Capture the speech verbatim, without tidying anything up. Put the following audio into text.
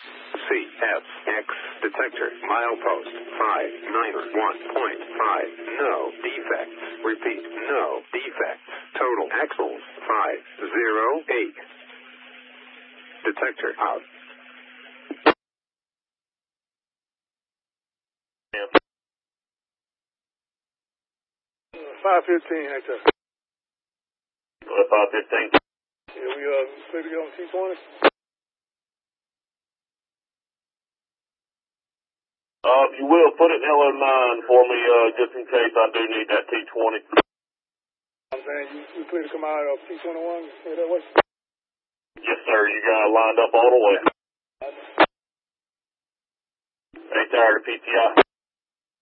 C S X detector milepost five nine one point five. No defects. Repeat, no defects. Total axles five zero eight. Detector out. five fifteen, Hector. five fifteen. Yeah, we uh, clear to get on T twenty. Uh, if you will, put it in L O nine for me, uh, just in case I do need that T twenty. I'm saying you, you clear to come out of T twenty-one, head that way? Yes, sir. You got lined up all the way. Ain't tired of P T I.